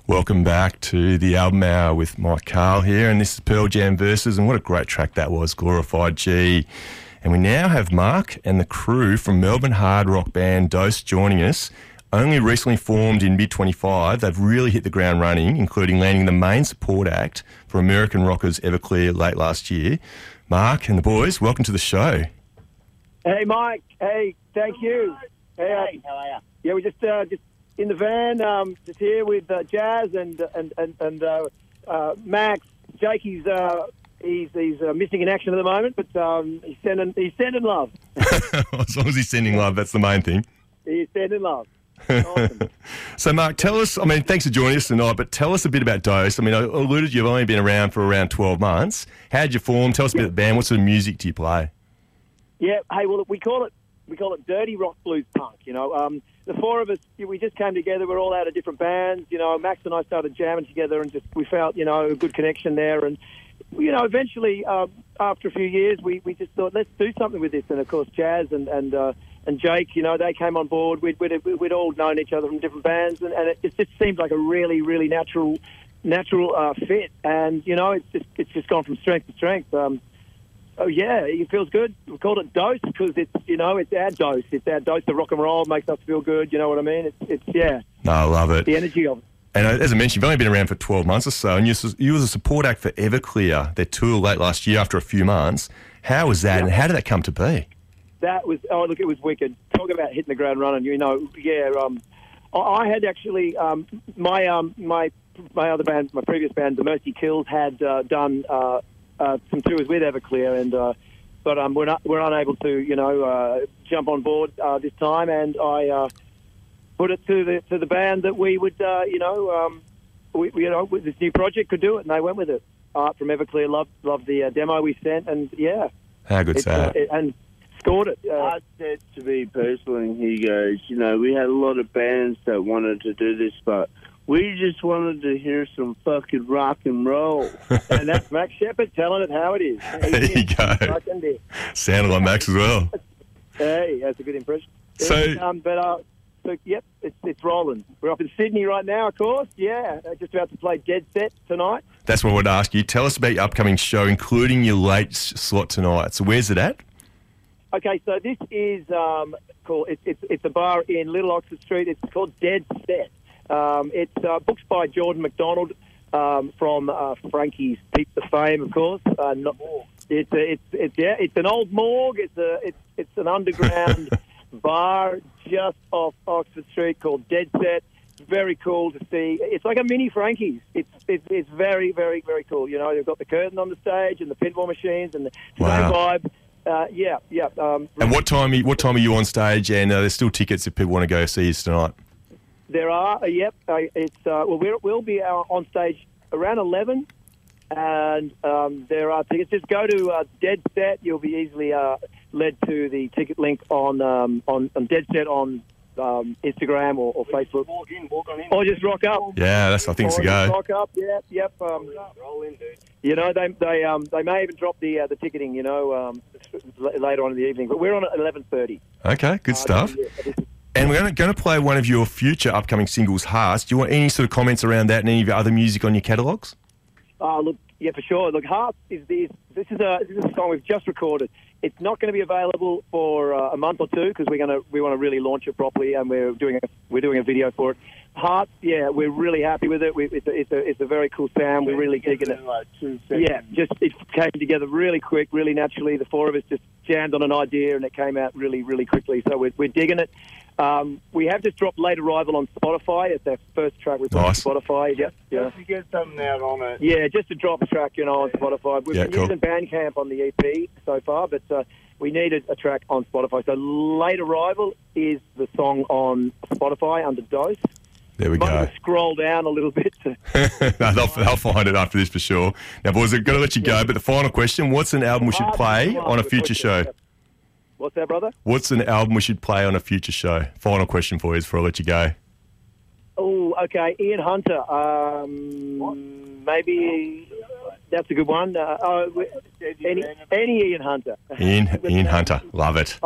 Welcome back to the Album Hour with Mike Carl here, and this is Pearl Jam Versus, and what a great track that was, Glorified G. And we now have Mark and the crew from Melbourne hard rock band Dose joining us. Only recently formed in mid-25, they've really hit the ground running, including landing the main support act for American rockers Everclear late last year. Mark and the boys, welcome to the show. Hey, Mike. Hey, thank you. Hey, how are you? Yeah, we're just in the van, just here with Jazz and Max. Jake, he's missing in action at the moment, but he's sending love. As long as he's sending love, that's the main thing. He's sending love. Awesome. So, Mark, tell us, thanks for joining us tonight, but tell us a bit about Dose. I alluded you've only been around for around 12 months. How'd you form? Tell us a bit about the band. What sort of music do you play? Yeah, hey, well, we call it dirty rock blues punk, The four of us, we just came together. We're all out of different bands. Max and I started jamming together and we felt, a good connection there. And, eventually, after a few years, we just thought, let's do something with this. And, of course, Jazz and Jake, they came on board. We'd all known each other from different bands. And it just seemed like a really, really natural fit. And, it's just gone from strength to strength. Oh, yeah, it feels good. We called it Dose because it's our dose. It's our dose of rock and roll. It makes us feel good, you know what I mean? It's yeah. No, I love it. The energy of it. And as I mentioned, you've only been around for 12 months or so, and you were the support act for Everclear, their tour late last year after a few months. How was that, and how did that come to be? That was, it was wicked. Talk about hitting the ground running, I had actually, my other band, my previous band, the Mercy Kills, had done some tours with Everclear, but we're unable to, jump on board this time, and I put it to the band that we would, with this new project could do it, and they went with it. Art from Everclear loved the demo we sent, and yeah, how good's that? And scored it. Art said to me personally, he goes, we had a lot of bands that wanted to do this, but we just wanted to hear some fucking rock and roll. And that's Max Shepard telling it how it is. There you go. Sounded like Max as well. Hey, that's a good impression. So yep, it's rolling. We're up in Sydney right now, of course. Yeah, just about to play Dead Set tonight. That's what I would ask you. Tell us about your upcoming show, including your late slot tonight. So where's it at? Okay, so this is called. It's a bar in Little Oxford Street. It's called Dead Set. It's booked by Jordan McDonald from Frankie's Pizza fame, of course. It's an old morgue. It's an underground bar just off Oxford Street called Dead Set. It's very cool to see. It's like a mini Frankie's. It's very, very, very cool. They've got the curtain on the stage and the pinball machines and the same vibe. And what time are you on stage? And there's still tickets if people want to go see you tonight. There are, yep. We'll be on stage around 11, and there are tickets. Just go to Dead Set. You'll be easily led to the ticket link on Dead Set on Instagram or Facebook. Walk on in. Or just rock up. Yeah, I think it's a go. Rock up, yep. Roll in, dude. They may even drop the ticketing, later on in the evening. But we're on at 11:30. Okay, good stuff. And we're going to play one of your future upcoming singles, Hearts. Do you want any sort of comments around that and any of your other music on your catalogues? Look, yeah, for sure. Look, Hearts is a song we've just recorded. It's not going to be available for a month or two because we want to really launch it properly, and we're doing a video for it. Hearts, yeah, we're really happy with it. It's a very cool sound. We're really digging it. Like 2 seconds. Yeah, it came together really quick, really naturally. The four of us just jammed on an idea, and it came out really, really quickly. So we're digging it. We have just dropped Late Arrival on Spotify. It's our first track we put on Spotify. Yeah. Just to get something out on it. Yeah, just to drop a track, on Spotify. We've been using Bandcamp on the EP so far, but we needed a track on Spotify. So Late Arrival is the song on Spotify under Dose. There we go. Scroll down a little bit. No, they'll find it after this for sure. Now, boys, I've got to let you go, but the final question, what's an album we should play on a future show? What's that, brother? What's an album we should play on a future show? Final question for you before I let you go. Oh, okay. Ian Hunter. Maybe that's a good one. Any Ian Hunter. Ian Hunter. Love it.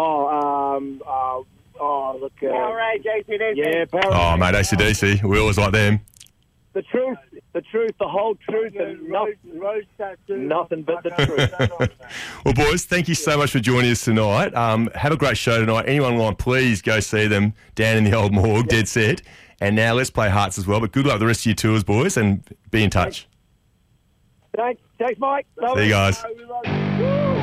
Look. Powerade, JCDC. Yeah, Powerade. Oh, mate, AC/DC. We always like them. the truth, the whole truth, and Rose tattoo. nothing but the truth. Well, boys, thank you so much for joining us tonight. Have a great show tonight. Anyone online, please go see them down in the Old Morgue, dead set. And now let's play Hearts as well. But good luck with the rest of your tours, boys, and be in touch. Thanks, Mike. See you guys. We love you.